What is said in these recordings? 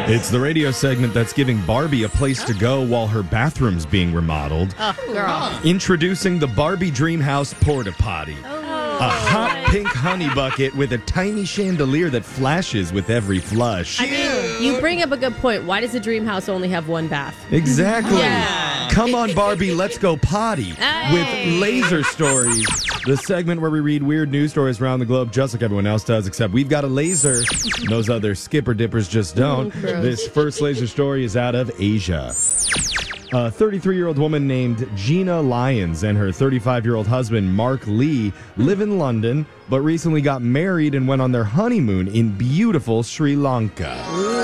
It's the radio segment that's giving Barbie a place to go while her bathroom's being remodeled. Oh, girl. Introducing the Barbie Dreamhouse Porta Potty. A hot pink honey bucket with a tiny chandelier that flashes with every flush. I mean, you bring up a good point. Why does a dream house only have one bath? Exactly. Yeah. Come on, Barbie, let's go potty with Laser Stories. The segment where we read weird news stories around the globe just like everyone else does, except we've got a laser. Those other skipper dippers just don't. This first laser story is out of Asia. A 33-year-old woman named Gina Lyons and her 35-year-old husband, Mark Lee, live in London, but recently got married and went on their honeymoon in beautiful Sri Lanka.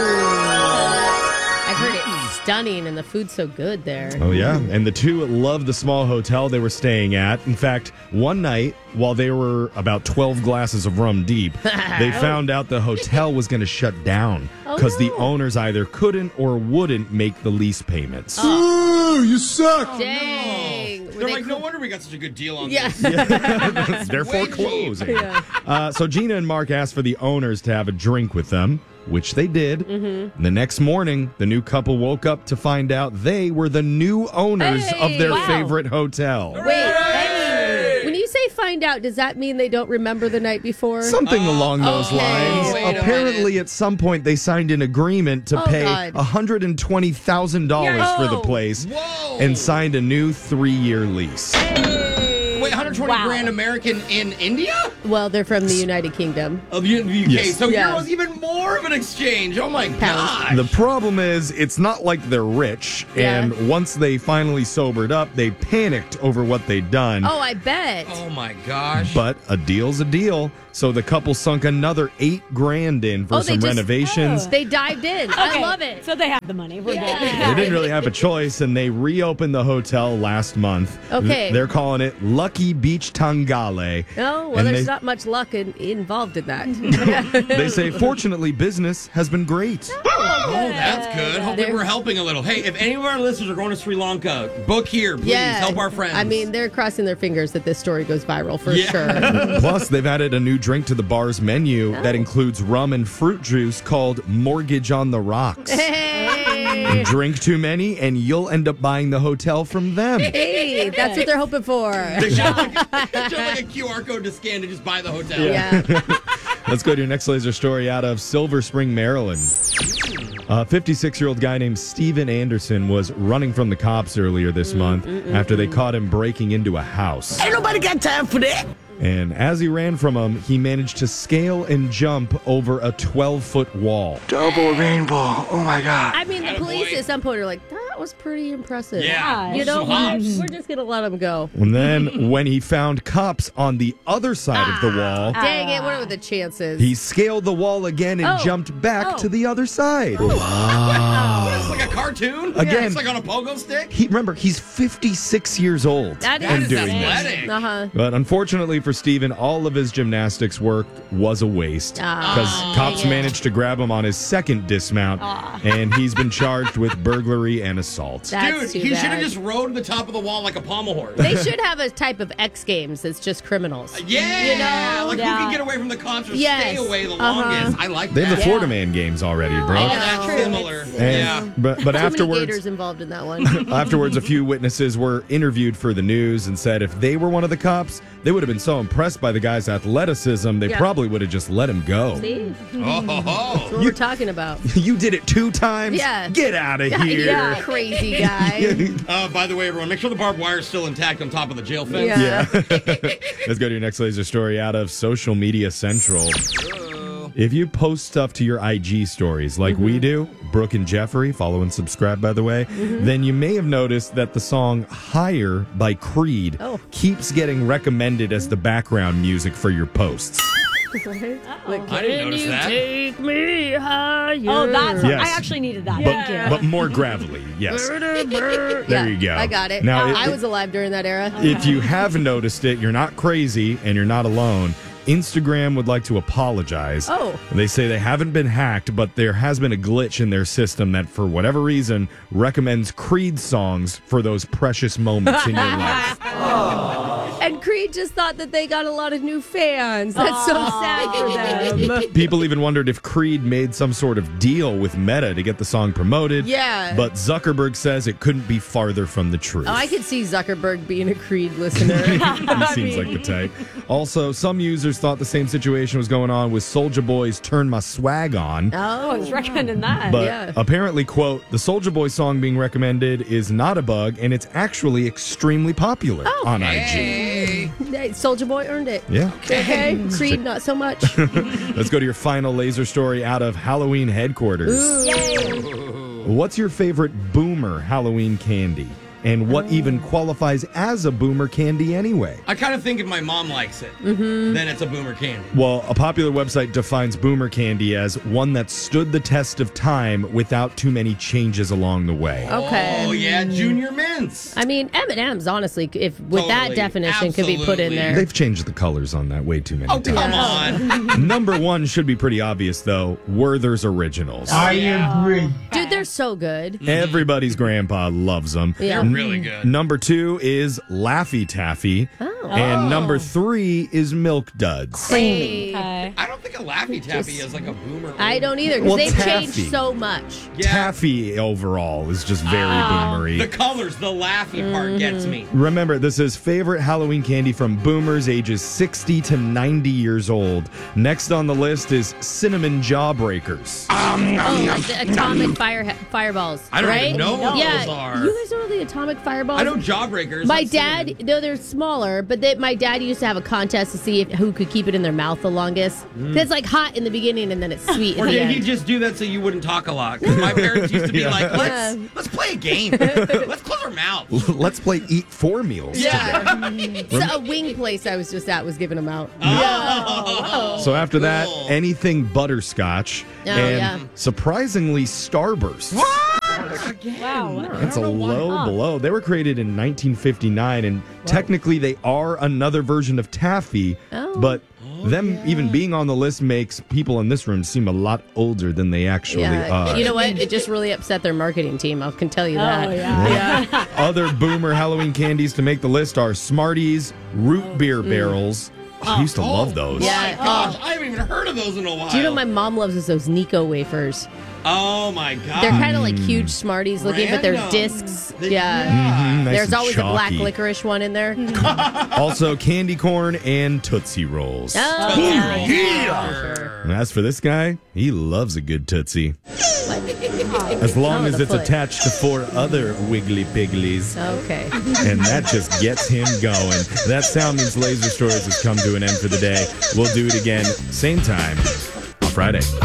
I've heard it's stunning and the food's so good there. Oh, yeah. And the two loved the small hotel they were staying at. In fact, one night, while they were about 12 glasses of rum deep, they found out the hotel was going to shut down because the owners either couldn't or wouldn't make the lease payments. Ooh, you suck. Dang. They're like, no wonder we got such a good deal on Yes. this. They're foreclosing. So Gina and Mark asked for the owners to have a drink with them, which they did. Mm-hmm. The next morning, the new couple woke up to find out they were the new owners of their favorite hotel. Wait, when you say find out, does that mean they don't remember the night before? Something along those lines. Wait a Apparently, at some point, they signed an agreement to pay God. $120,000 for the place Whoa. and signed a new 3-year lease. Wait, 120 grand American in India? Well, they're from the United Kingdom. Of the UK. Yes. So Yeah. euros even more of an exchange. Oh my gosh. The problem is, it's not like they're rich, and once they finally sobered up, they panicked over what they'd done. Oh, I bet. Oh my gosh. But a deal's a deal, so the couple sunk another $8,000 in for some renovations. They dived in. I love it. So they have the money. We're good. They didn't really have a choice, and they reopened the hotel last month. Okay. They're calling it Lucky Beach Tangale. Oh, well, And there's they- not much luck involved in that. They say, fortunately, business has been great. Oh, that's good. Hopefully They're- we're helping a little. Hey, if any of our listeners are going to Sri Lanka, book here, please. Help our friends. I mean, they're crossing their fingers that this story goes viral for Yeah. sure. Plus, they've added a new drink to the bar's menu that includes rum and fruit juice called Mortgage on the Rocks. Hey, Drink too many, and you'll end up buying the hotel from them. hey, that's what they're hoping for. They should have like a QR code to scan to just buy the hotel. Yeah. Let's go to your next laser story out of Silver Spring, Maryland. A 56-year-old guy named Steven Anderson was running from the cops earlier this month after they caught him breaking into a house. Ain't nobody got time for that. And as he ran from him, he managed to scale and jump over a 12-foot wall. Double rainbow. Oh my God. I mean, the police Attaboy. at some point are like, that was pretty impressive. Yeah. You know Some what? hops. We're just going to let him go. And then when he found cops on the other side of the wall, Dang it, what are the chances? he scaled the wall again and jumped back to the other side. It's like a cartoon. Again. It's like on a pogo stick. Remember, he's 56 years old That and is doing this. athletic. Uh-huh. But unfortunately for Steven, all of his gymnastics work was a waste because cops managed to grab him on his second dismount, and he's been charged with burglary and assault. That's Dude, too he should have bad. just rode to the top of the wall like a pommel horse. They should have a type of X Games that's just criminals. Yeah, You know? like who Yeah. can get away from the cops or Yes. stay away the Uh-huh. longest. I like They have that. the Florida Man games already, bro. Oh, that's True. similar. And- Yeah. But Too many afterwards, gators involved in that one. afterwards, a few witnesses were interviewed for the news and said if they were one of the cops, they would have been so impressed by the guy's athleticism, they probably would have just let him go. See? Oh, ho, ho. That's what we're talking about. You did it 2 times? Yeah. Get out of here. Yeah, crazy guy. By the way, everyone, make sure the barbed wire is still intact on top of the jail fence. Yeah. Let's go to your next laser story out of Social Media Central. If you post stuff to your IG stories like we do, Brooke and Jeffrey, follow and subscribe, by the way, then you may have noticed that the song Higher by Creed keeps getting recommended as the background music for your posts. I didn't notice that. Take me higher. Oh, that's. Yes. I actually needed that. But, Thank you. but more gravelly, yes. There you go. I got it. Now, I was alive during that era. if you have noticed it, you're not crazy and you're not alone. Instagram would like to apologize. Oh. They say they haven't been hacked, but there has been a glitch in their system that, for whatever reason, recommends Creed songs for those precious moments in your life. And Creed I just thought that they got a lot of new fans. That's so sad for them. People even wondered if Creed made some sort of deal with Meta to get the song promoted. Yeah. But Zuckerberg says it couldn't be farther from the truth. Oh, I could see Zuckerberg being a Creed listener. He seems like the type. Also, some users thought the same situation was going on with Soulja Boy's Turn My Swag On. Oh, I was recommending that. But apparently, quote, the Soulja Boy song being recommended is not a bug, and it's actually extremely popular on IG. Hey, Soulja Boy earned it. Yeah. Okay. Creed, not so much. Let's go to your final laser story out of Halloween headquarters. What's your favorite boomer Halloween candy? And what even qualifies as a boomer candy anyway? I kind of think if my mom likes it, then it's a boomer candy. Well, a popular website defines boomer candy as one that stood the test of time without too many changes along the way. Okay. Oh, yeah, Junior Mints. I mean, M&M's, honestly, if with that Totally. definition, could be put in Absolutely. there. They've changed the colors on that way too many Oh, times. come on. Number one should be pretty obvious, though. Werther's Originals. I agree. Dude, they're so good. Everybody's grandpa loves them. Yeah. They're really good. Number two is Laffy Taffy. And number three is Milk Duds. Hey. I don't think a Laffy Taffy is like a boomer. I don't either, because Well, they've taffy. changed so much. Yeah. Taffy overall is just very boomery. The colors, the Laffy part gets me. Remember, this is favorite Halloween candy from boomers ages 60 to 90 years old. Next on the list is Cinnamon Jawbreakers. Oh, like the atomic fireballs. I don't right? even know what yeah. those are. You guys don't know the atomic fireballs? I know Jawbreakers. My I've seen them. dad, though they're smaller, but my dad used to have a contest to see who could keep it in their mouth the longest. It's like hot in the beginning and then it's sweet Or at the did he end. just do that so you wouldn't talk a lot? 'Cause my parents used to be like, let's play a game. Let's close our mouths. Let's play Eat 4 meals today. So a wing place I was just at was giving them out. So after that, Cool. anything butterscotch and surprisingly Starburst. Wow. That's a low blow. They were created in 1959, and technically they are another version of taffy, but them even being on the list makes people in this room seem a lot older than they actually are. You know what? It just really upset their marketing team. I can tell you that. Oh, yeah. Other boomer Halloween candies to make the list are Smarties, root beer barrels. I used to love those. Yeah. Gosh, I haven't even heard of those in a while. Do you know what my mom loves is those Nico wafers? Oh my god. They're kind of like huge Smarties looking, but they're Random. discs. Yeah. Yeah. Nice There's and always a black chalky. licorice one in there. Also, candy corn and Tootsie Rolls. Oh, yeah. And as for this guy, he loves a good Tootsie. As long Oh, as the it's foot. attached to 4 other Wiggly Pigglies. Okay. And that just gets him going. That sound means Laser Stories has come to an end for the day. We'll do it again, same time, on Friday.